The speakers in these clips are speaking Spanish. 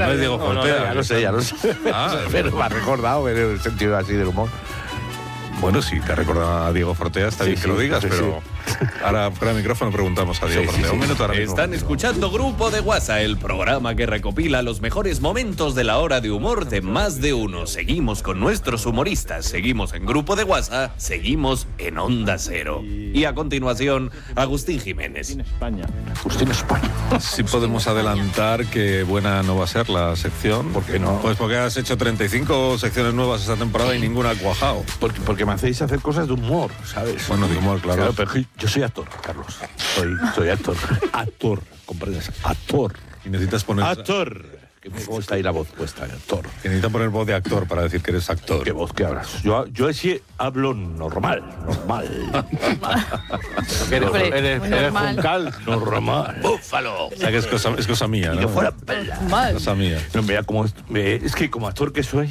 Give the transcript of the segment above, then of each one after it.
No es Diego Fortea. Ya lo sé. Pero me ha recordado en el sentido así del humor. Bueno, sí, te recuerda a Diego Fortea, está bien que lo digas, pero ahora fuera de micrófono preguntamos a Diego Fortea. Un minuto ahora mismo. Están escuchando Grupo de WhatsApp, el programa que recopila los mejores momentos de la hora de humor de más de uno. Seguimos con nuestros humoristas, seguimos en Grupo de WhatsApp, seguimos en Onda Cero. Y a continuación, Agustín Jiménez. Agustín España. Sí podemos adelantar que buena no va a ser la sección. ¿Por qué no? Pues porque has hecho 35 secciones nuevas esta temporada y ninguna ha cuajado. Porque me hacéis hacer cosas de humor, ¿sabes? Bueno, de humor, claro. Pero yo soy actor, Carlos. Soy actor. Actor, ¿comprendes? Actor. Y necesitas poner... Actor. ¿Cómo está ahí la voz puesta? Actor. Que necesitas poner voz de actor para decir que eres actor. ¿Qué voz que hablas? Yo sí hablo normal. Eres juncal, normal. Búfalo. O sea que es cosa mía, ¿no? Y que fuera cosa mía. No, mira, es que como actor que soy...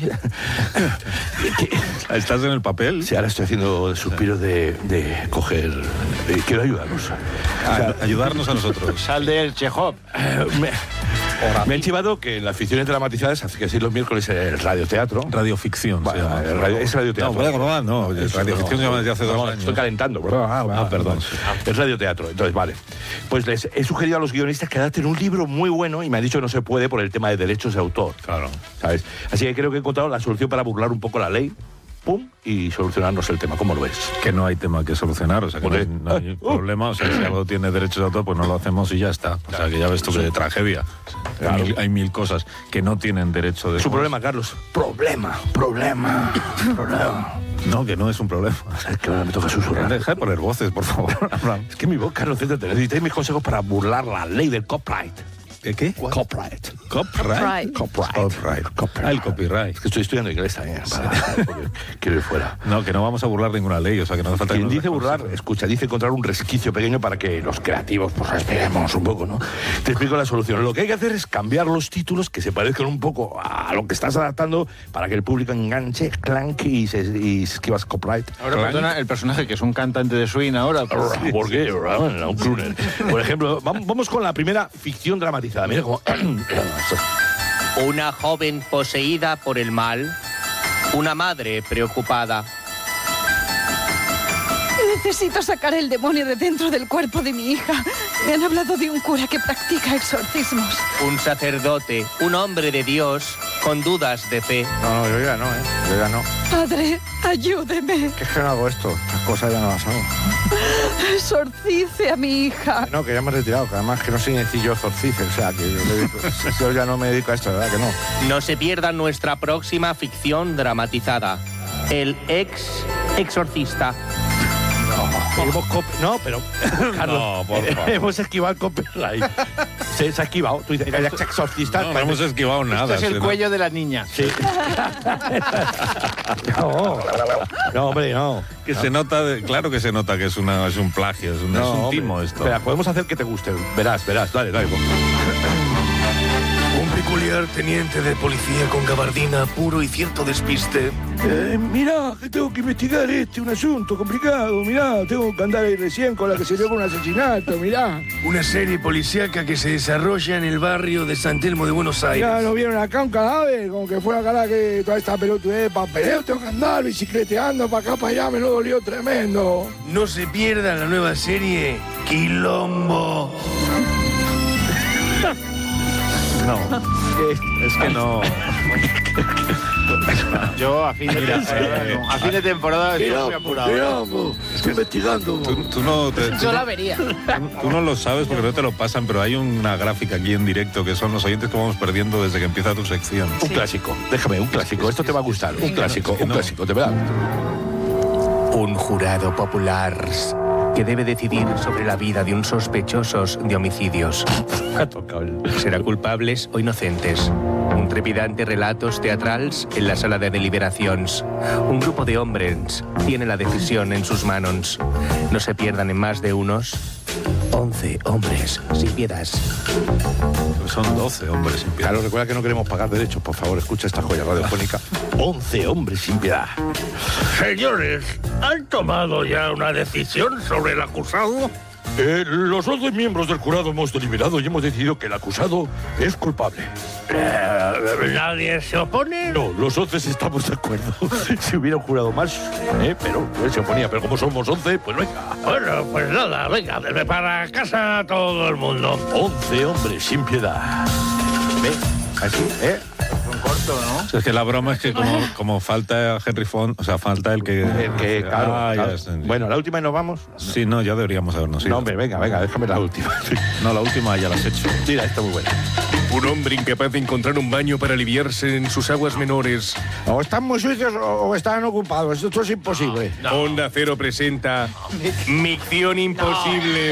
¿Estás en el papel? Sí, ahora estoy haciendo suspiros de coger... quiero ayudarnos. Ayudarnos a nosotros. Sal del Chekhov. Me han chivado que en las ficciones dramatizadas, hace que sí los miércoles en el radioteatro. Radioficción. Bueno, es radioteatro. No, radioficción se llama desde hace 2 años. Estoy calentando. Perdón. Es radioteatro, entonces vale. Pues les he sugerido a los guionistas que adapten un libro muy bueno y me han dicho que no se puede por el tema de derechos de autor. Claro. ¿Sabes? Así que creo que he encontrado la solución para burlar un poco la ley. Pum, y solucionarnos el tema. ¿Cómo lo ves? Que no hay tema que solucionar, o sea, que no hay problema. O sea, si algo tiene derechos de autor, pues no lo hacemos y ya está. O sea, que ya ves tú que tragedia. Claro. Hay mil cosas que no tienen derecho de... Su problema, Carlos. Problema. No, que no es un problema. Es que ahora me toca susurrar. Deja de poner voces, por favor. Es que mi voz, Carlos, necesitáis mis consejos para burlar la ley del copyright. ¿Qué? Copyright. El copyright. Es que estoy estudiando inglés también. Quiero ir fuera. No, que no vamos a burlar ninguna ley, o sea, que no hace falta... Quien dice burlar, escucha, dice encontrar un resquicio pequeño para que los creativos pues respiremos un poco, ¿no? Te explico la solución. Lo que hay que hacer es cambiar los títulos que se parezcan un poco a lo que estás adaptando para que el público enganche, clank y esquivas copyright. Ahora, perdona, el personaje que es un cantante de swing ahora... ¿Por qué? Un crooner. Por ejemplo, vamos con la primera ficción dramatizada. Mira cómo... Una joven poseída por el mal, una madre preocupada. Necesito sacar el demonio de dentro del cuerpo de mi hija. Me han hablado de un cura que practica exorcismos. Un sacerdote, un hombre de Dios, con dudas de fe. No, yo ya no, Yo ya no. Padre, ayúdeme. ¿Qué es que no hago esto? Estas cosas ya no las hago. Exorcice a mi hija. No, que ya me he retirado, que además que no soy yo exorcice, o sea, que yo ya no me dedico a esto, ¿verdad que no? No se pierdan nuestra próxima ficción dramatizada. El exorcista. No, pero Carlos, No, por favor. hemos esquivado el copyright. Se ha esquivado. Tú dices que haya exorcista. No hemos esquivado nada. Este es el cuello de la niña. Sí. No, hombre, no. Que se nota, claro que se nota que es un plagio, es un timo esto. Espera, podemos hacer que te guste. Verás, dale. Un peculiar teniente de policía con gabardina, puro y cierto despiste. Mira, que tengo que investigar un asunto complicado. Mirá, tengo que andar ahí recién con la que se dio con un asesinato, mirá. Una serie policíaca que se desarrolla en el barrio de San Telmo de Buenos Aires. Ya, ¿no vieron acá un cadáver? Como que fuera cara que toda esta pelota de papeleo, tengo que andar bicicleteando para acá, para allá, me lo dolió tremendo. No se pierda la nueva serie Quilombo. No, es que no. Yo a fin de temporada estoy muy apurado. Estoy investigando. Tú no Yo la vería. Tú no lo sabes porque no te lo pasan, pero hay una gráfica aquí en directo que son los oyentes que vamos perdiendo desde que empieza tu sección. Un clásico, déjame, un clásico. Esto te va a gustar. Un clásico, de verdad. Un jurado popular que debe decidir sobre la vida de uns sospechosos de homicidios. ¿Será culpables o inocentes? Un trepidante relatos teatrals en la sala de deliberacions. Un grupo de hombres tiene la decisión en sus manos. No se pierdan en más de unos 11 hombres sin piedad. Son 12 hombres sin piedad. Claro, recuerda que no queremos pagar derechos. Por favor, escucha esta joya radiofónica. 11 hombres sin piedad. Señores, ¿han tomado ya una decisión sobre el acusado? Los 11 miembros del jurado hemos deliberado y hemos decidido que el acusado es culpable. ¿Nadie se opone? No, los 11 estamos de acuerdo. Si hubiera un jurado más, pero él se oponía. Pero como somos 11, pues venga. Bueno, pues nada, venga, desde para casa todo el mundo. 11 hombres sin piedad. ¿Ve? Así, Un corto, ¿no? O sea, es que la broma es que como falta Henry Font, o sea, falta el que... claro, claro. Ya, bueno, la última y nos vamos. Sí, no, ya deberíamos habernos ido. No, hombre, venga, déjame la última. No, la última ya la has hecho. Mira, esta muy buena. Un hombre incapaz de encontrar un baño para aliviarse en sus aguas menores. O están muy sucios o están ocupados. Esto es imposible. Onda Cero presenta Micción Imposible.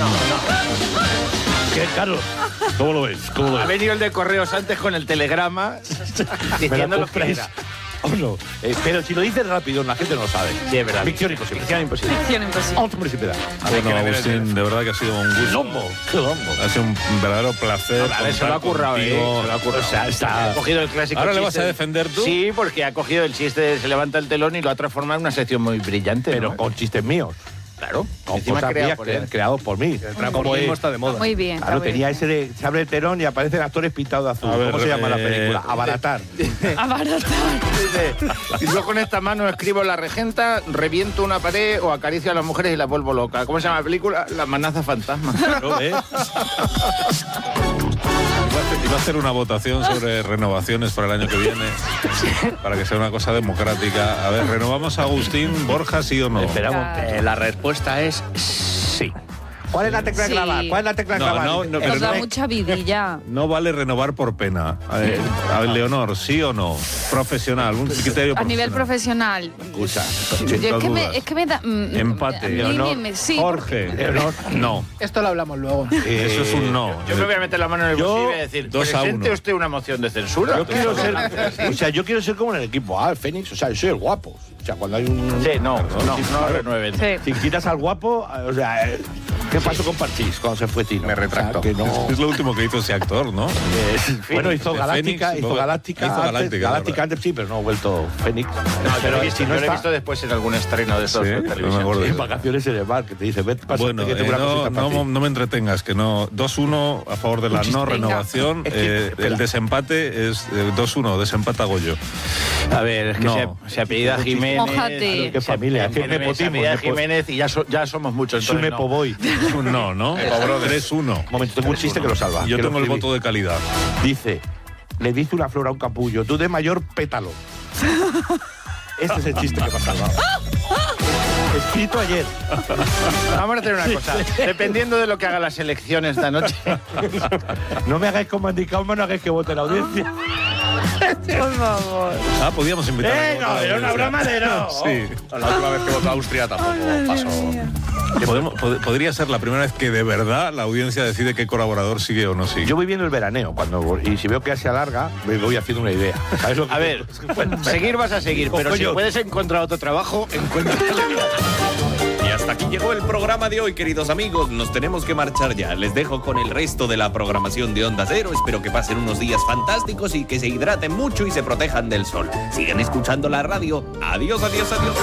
¿Qué, Carlos? ¿Cómo lo ves? Ha venido el de correos antes con el telegrama diciendo lo que era. ¿O no? Pero si lo dices rápido, la gente no lo sabe. Sí, es verdad. Ficción imposible. Ficción imposible. Ficción imposible. 11 hombres sin piedad. Bueno, Agustín, de verdad que ha sido un gusto. Lombo. Qué lombo. Ha sido un verdadero placer. A ver, se lo ha currado, contigo. Se lo ha currado. O sea, ha cogido el clásico ¿Ahora le chiste vas a defender tú? Sí, porque ha cogido el chiste de se levanta el telón y lo ha transformado en una sección muy brillante. Pero ¿no? con chistes míos. Claro. Con Encima cosas creado mías por él. creados por mí. Como está de moda. Muy bien. Claro, tenía ese de se abre el telón y aparecen actores pintados de azul. A ver, ¿Cómo se llama la película? Abaratar. Abaratar. Y yo con esta mano escribo la regenta, reviento una pared o acaricio a las mujeres y las vuelvo loca. ¿Cómo se llama la película? La amenaza fantasma. Claro, ¿eh? Iba a hacer una votación sobre renovaciones para el año que viene, para que sea una cosa democrática. A ver, ¿renovamos a Agustín Borja, sí o no? Esperamos. La respuesta es sí. ¿Cuál es la tecla Sí. clavar? ¿Cuál es la tecla clavar? no, pero Nos da no- mucha vidilla. No vale renovar por pena. A ver, Leonor, ¿sí o no? Profesional, un criterio A nivel profesional. Escucha. Yo no es que me da... Empate. a mí Leonor, sí, Jorge, Leonor, no. Esto lo hablamos luego. Eso es un no. Yo me voy a meter la mano en el Yo, bolsillo y voy a decir, 2-1. ¿presente usted una moción de censura? Yo quiero ser, o sea, yo quiero ser como en el equipo A, el Fénix, o sea, yo soy el guapo. O sea, cuando hay un... Sí, no renueven. Sí. Si quitas al guapo, o sea, ¿qué pasó con Parchís cuando se fue Tino? Me retracto. O sea, que no... Es lo último que hizo ese actor, ¿no? Bueno, hizo de Galáctica, Fénix, hizo Galáctica, hizo antes, Galáctica, Galáctica antes sí, pero no ha vuelto Fénix. Pero si no lo he está visto después en algún estreno de estos Sí, de no me televisión. acuerdo. en vacaciones en el bar, que te dice, vete, pásate, Bueno, que tengo una cosita para ti. no me entretengas, que no. 2-1 a favor de la no renovación. Es que, espera. El desempate es 2-1 desempata Goyo. A ver, es que No. se apellida Jiménez. Mójate. Qué familia, qué Se nepotismo. apellida Jiménez y ya somos muchos. Es un entonces no. nepoboy. Es un no, ¿no? 3-1. Un momento, tengo un chiste que lo salva. Yo que lo tengo el escribí. voto de calidad. Dice, le dice una flor a un capullo, tú de mayor pétalo. Este es el chiste que me ha salvado. Escrito ayer. Vamos a hacer una cosa. Dependiendo de lo que haga las elecciones esta noche. No me hagáis como Andy Kaufman, no hagáis que vote la audiencia. Por favor. Ah, podíamos invitar a No, era una broma de no. Sí. La última vez que votó Austria tampoco pasó. Podría ser la primera vez que de verdad la audiencia decide qué colaborador sigue o no sigue. Yo voy viendo el veraneo y si veo que se alarga, me voy haciendo una idea. ¿Sabes lo que A ver, seguir vas a seguir, pero Ojo si yo. puedes encontrar otro trabajo, encuentra. Y hasta aquí llegó el programa de hoy, queridos amigos. Nos tenemos que marchar ya. Les dejo con el resto de la programación de Onda Cero. Espero que pasen unos días fantásticos y que se hidraten mucho y se protejan del sol. Sigan escuchando la radio. Adiós, adiós, adiós.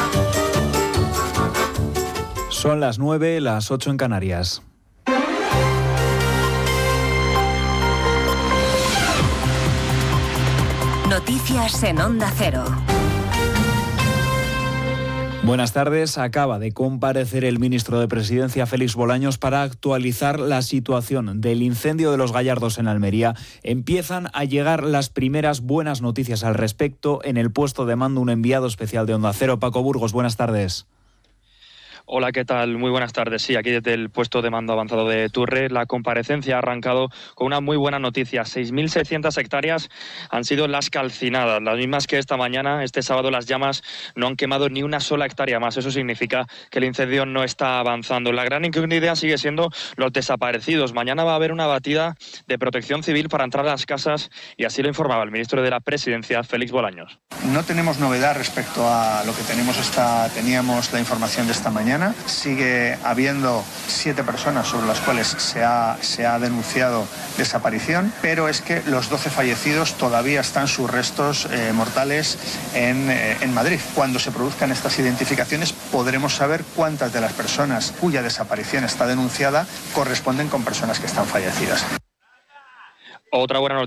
Son las 9, las 8 en Canarias. Noticias en Onda Cero. Buenas tardes. Acaba de comparecer el ministro de Presidencia, Félix Bolaños, para actualizar la situación del incendio de Los Gallardos en Almería. Empiezan a llegar las primeras buenas noticias al respecto. En el puesto de mando, un enviado especial de Onda Cero, Paco Burgos. Buenas tardes. Hola, ¿qué tal? Muy buenas tardes. Sí, aquí desde el puesto de mando avanzado de Turre, la comparecencia ha arrancado con una muy buena noticia. 6.600 hectáreas han sido las calcinadas, las mismas que esta mañana, este sábado, las llamas no han quemado ni una sola hectárea más. Eso significa que el incendio no está avanzando. La gran incógnita sigue siendo los desaparecidos. Mañana va a haber una batida de protección civil para entrar a las casas y así lo informaba el ministro de la Presidencia, Félix Bolaños. No tenemos novedad respecto a lo que teníamos la información de esta mañana. Sigue habiendo 7 personas sobre las cuales se ha denunciado desaparición, pero es que los 12 fallecidos todavía están sus restos mortales en Madrid. Cuando se produzcan estas identificaciones podremos saber cuántas de las personas cuya desaparición está denunciada corresponden con personas que están fallecidas. Otra buena noticia